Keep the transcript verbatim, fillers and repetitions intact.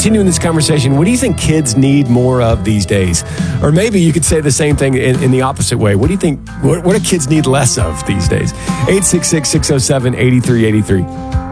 continuing this conversation, what do you think kids need more of these days? Or maybe you could say the same thing in, in the opposite way. What do you think, what, what do kids need less of these days? eight six six, six oh seven, eight three eight three.